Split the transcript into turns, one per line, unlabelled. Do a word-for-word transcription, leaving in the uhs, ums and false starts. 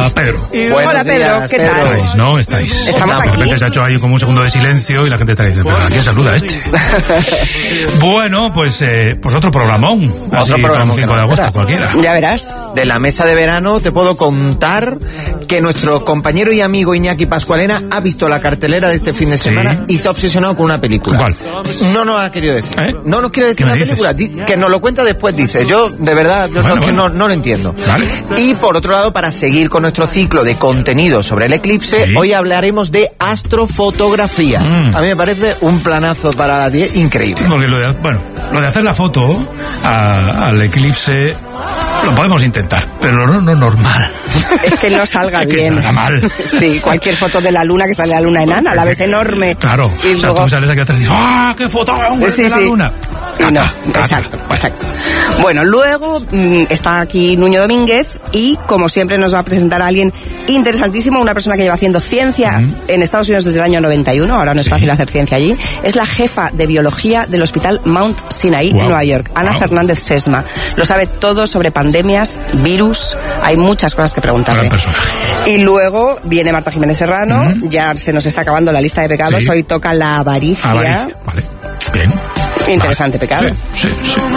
Hola, Pedro.
Buenos
Hola, Pedro,
días,
¿qué
Pedro.
tal?
¿Estáis? ¿No? ¿Estáis?
Estamos
De
aquí.
repente se ha hecho ahí como un segundo de silencio y la gente está diciendo, pero ¿a quién saluda este? Bueno, pues, eh, pues otro programón. Así
Otro
para
programón
un
que
cinco de
no
agosto,
espera.
cualquiera.
Ya verás.
De la mesa de verano te puedo contar que nuestro compañero y amigo Iñaki Pascualena ha visto la cartelera de este fin de
Sí.
semana y se ha obsesionado con una película.
¿Cuál?
No nos ha querido decir.
¿Eh?
No nos quiere decir
¿Qué me
la
dices?
película. Di- Que nos lo cuenta después, dice. Yo, de verdad, yo
Bueno,
no, es que
bueno.
no, no lo entiendo.
Vale.
Y por otro lado, para seguir con nuestro ciclo de contenido sobre el eclipse,
Sí.
hoy hablaremos de astrofotografía.
Mm.
A mí me parece un planazo para la diez increíble.
Porque lo de, bueno, lo de hacer la foto a- al eclipse lo podemos intentar, pero no, no normal.
Es que no salga
Es que
bien.
salga mal.
Sí, cualquier foto de la luna, que sale la luna enana, la ves enorme.
Claro,
Y
o sea,
luego...
tú sales aquí atrás y dices, ¡ah, qué foto, hombre,
Sí,
de la
sí.
luna!
Y no,
Caca, caca.
exacto, exacto. Bueno, luego mm, está aquí Nuño Domínguez y, como siempre, nos va a presentar a alguien interesantísimo, una persona que lleva haciendo ciencia
Mm.
en Estados Unidos desde el año noventa y uno, ahora no es
Sí.
fácil hacer ciencia allí. Es la jefa de biología del Hospital Mount Sinai,
Wow.
en Nueva York, Ana
Wow.
Fernández Sesma. Lo sabe todo sobre pandemias, virus, hay muchas cosas que preguntarle.
Gran personaje.
Y luego viene Marta Jiménez Serrano, ya se nos está acabando la lista de pecados,
Sí.
hoy toca la avaricia.
Avaricia, vale. Bien.
Interesante pecado.
Sí, sí, sí.